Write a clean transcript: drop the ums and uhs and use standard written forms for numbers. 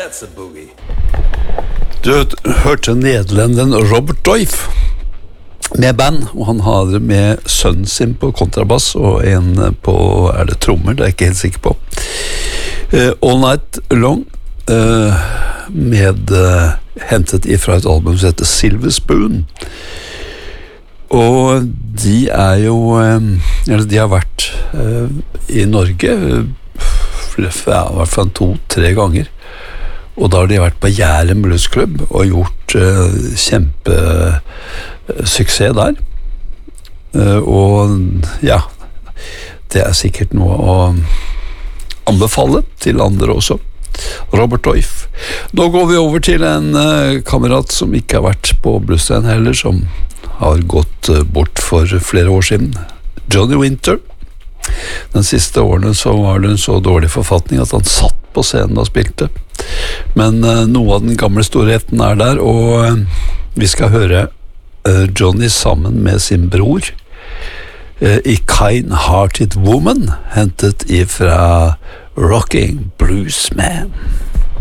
Du hørte nederlenderen Robert Doif med band, og han har med sønnen sin på kontrabass og en på, er det trommer, det er jeg ikke helt sikker på. All Night Long, hentet ifra et album som heter Silver Spoon. Og de er jo, eller de har vært i Norge, i hvert fall 2-3 ganger. Og da har de vært på Jæren Bluesklubb og gjort kjempesuksess der. Og ja, det er sikkert noe å anbefale til andre også. Robert Doif. Nå går vi over til en kamerat som ikke har vært på Bluescenen heller, som har gått bort for flere år siden. Johnny Winter. Den siste årene så var det en så dårlig forfatning at han satt på scenen og spilte. Men noe av den gamle storheten er der, og vi skal høre Johnny sammen med sin bror i Kind-Hearted Woman, hentet ifra Rocking Blues Man.